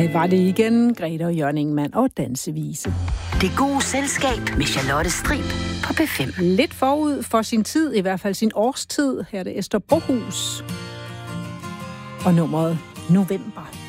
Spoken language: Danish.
var det igen Grete og Jørgen Ingemann og dansevise. Det gode selskab med Charlotte Strib på P5. Lidt forud for sin tid, i hvert fald sin årstid. Her er det Esther Brohus og nummeret November.